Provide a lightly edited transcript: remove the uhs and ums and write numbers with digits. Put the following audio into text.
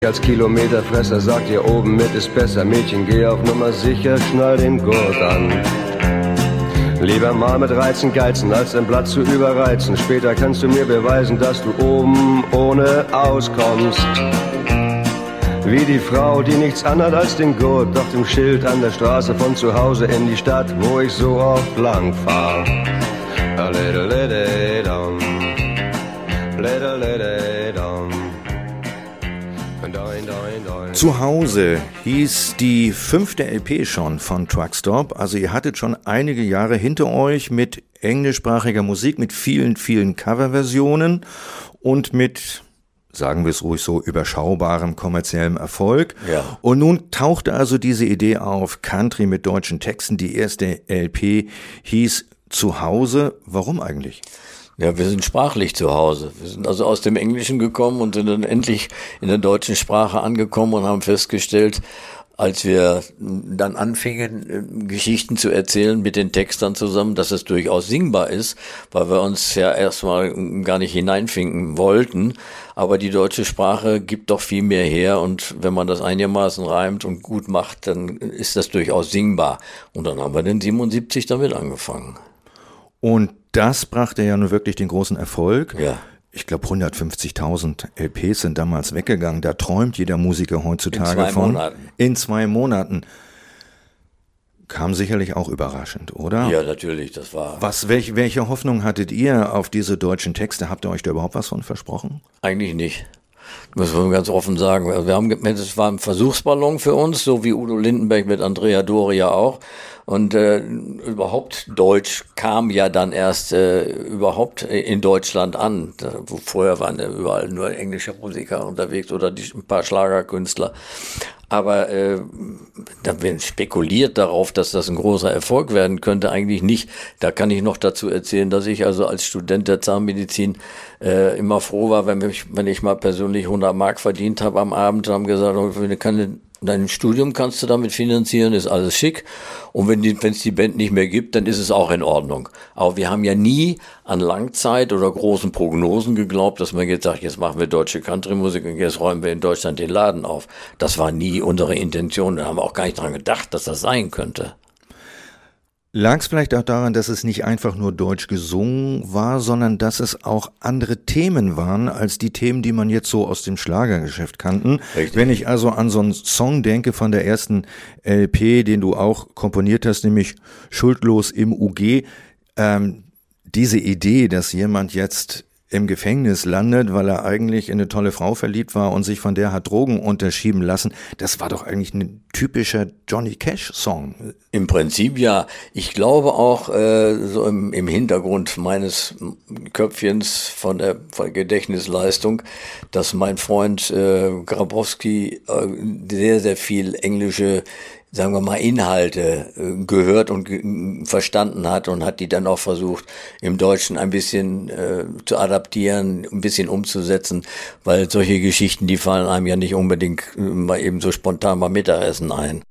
Als Kilometerfresser sagt ihr oben mit ist besser. Mädchen, geh auf Nummer sicher, schnall den Gurt an. Lieber mal mit Reizen geizen, als ein Blatt zu überreizen. Später kannst du mir beweisen, dass du oben ohne auskommst. Wie die Frau, die nichts anhat als den Gurt, doch dem Schild an der Straße von zu Hause in die Stadt, wo ich so oft lang fahr. Zu Hause hieß die 5. LP schon von Truckstop. Also ihr hattet schon einige Jahre hinter euch mit englischsprachiger Musik, mit vielen, vielen Coverversionen und mit, sagen wir es ruhig so, überschaubarem kommerziellem Erfolg. Ja. Und nun tauchte also diese Idee auf, Country mit deutschen Texten. Die erste LP hieß Zu Hause. Warum eigentlich? Ja, wir sind sprachlich zu Hause. Wir sind also aus dem Englischen gekommen und sind dann endlich in der deutschen Sprache angekommen und haben festgestellt, als wir dann anfingen, Geschichten zu erzählen mit den Textern zusammen, dass es durchaus singbar ist, weil wir uns ja erstmal gar nicht hineinfinken wollten. Aber die deutsche Sprache gibt doch viel mehr her und wenn man das einigermaßen reimt und gut macht, dann ist das durchaus singbar. Und dann haben wir den 77 damit angefangen. Und das brachte ja nun wirklich den großen Erfolg. Ja. Ich glaube, 150.000 LPs sind damals weggegangen. Da träumt jeder Musiker heutzutage in 2 von. Monaten. In 2 Monaten. Kam sicherlich auch überraschend, oder? Ja, natürlich, das war... Welche Hoffnung hattet ihr auf diese deutschen Texte? Habt ihr euch da überhaupt was von versprochen? Eigentlich nicht. Muss man ganz offen sagen. Es war ein Versuchsballon für uns, so wie Udo Lindenberg mit Andrea Doria auch. Und überhaupt Deutsch kam ja dann erst überhaupt in Deutschland an. Vorher waren ja überall nur englische Musiker unterwegs oder ein paar Schlagerkünstler. Aber da wird spekuliert darauf, dass das ein großer Erfolg werden könnte, eigentlich nicht. Da kann ich noch dazu erzählen, dass ich also als Student der Zahnmedizin immer froh war, wenn ich mal persönlich 100 Mark verdient habe am Abend, haben gesagt, dein Studium kannst du damit finanzieren, ist alles schick. Und wenn es die Band nicht mehr gibt, dann ist es auch in Ordnung. Aber wir haben ja nie an Langzeit- oder großen Prognosen geglaubt, dass man jetzt sagt, jetzt machen wir deutsche Country-Musik und jetzt räumen wir in Deutschland den Laden auf. Das war nie unsere Intention. Da haben wir auch gar nicht dran gedacht, dass das sein könnte. Lag es vielleicht auch daran, dass es nicht einfach nur deutsch gesungen war, sondern dass es auch andere Themen waren, als die Themen, die man jetzt so aus dem Schlagergeschäft kannten? Richtig. Wenn ich also an so einen Song denke von der ersten LP, den du auch komponiert hast, nämlich Schuldlos im UG, diese Idee, dass jemand jetzt im Gefängnis landet, weil er eigentlich in eine tolle Frau verliebt war und sich von der hat Drogen unterschieben lassen, das war doch eigentlich ein typischer Johnny Cash-Song. Im Prinzip ja. Ich glaube auch so im Hintergrund meines Köpfchens von der Gedächtnisleistung, dass mein Freund Grabowski sehr, sehr viel englische, sagen wir mal, Inhalte gehört und verstanden hat und hat die dann auch versucht, im Deutschen ein bisschen zu adaptieren, ein bisschen umzusetzen, weil solche Geschichten, die fallen einem ja nicht unbedingt mal eben so spontan beim Mittagessen ein.